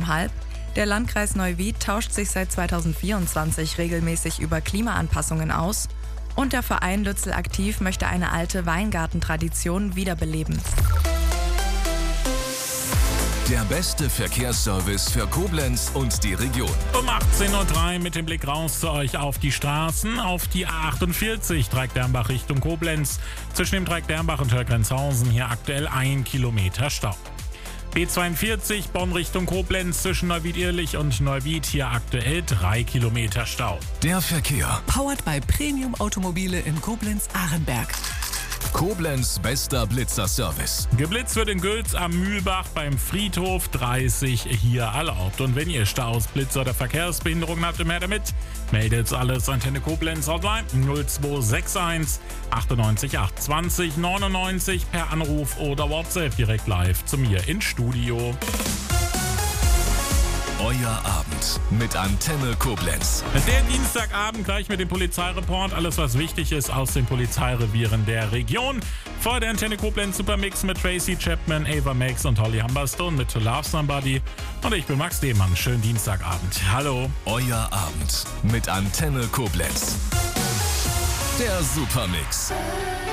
halb. Der Landkreis Neuwied tauscht sich seit 2024 regelmäßig über Klimaanpassungen aus. Und der Verein Lützel aktiv möchte eine alte Weingartentradition wiederbeleben. Der beste Verkehrsservice für Koblenz und die Region. Um 18.03 Uhr mit dem Blick raus zu euch auf die Straßen. Auf die A48 Dreieck-Dernbach Richtung Koblenz. Zwischen dem Dreieck-Dernbach und Hörgrenzhausen hier aktuell 1 Kilometer Stau. B42 Bonn Richtung Koblenz zwischen Neuwied-Irlich und Neuwied hier aktuell 3 Kilometer Stau. Der Verkehr. Powered by Premium Automobile in Koblenz-Ahrenberg. Koblenz bester Blitzer-Service. Geblitzt wird in Gülz am Mühlbach beim Friedhof 30 hier erlaubt. Und wenn ihr Staus, Blitzer oder Verkehrsbehinderungen habt, mehr damit, meldet alles Antenne Koblenz Hotline 0261 98 820 99 per Anruf oder WhatsApp direkt live zu mir ins Studio. Euer Abend mit Antenne Koblenz. Der Dienstagabend gleich mit dem Polizeireport. Alles, was wichtig ist aus den Polizeirevieren der Region. Vor der Antenne Koblenz Supermix mit Tracy Chapman, Ava Max und Holly Humberstone mit To Love Somebody. Und ich bin Max Lehmann. Schönen Dienstagabend. Hallo. Euer Abend mit Antenne Koblenz. Der Supermix.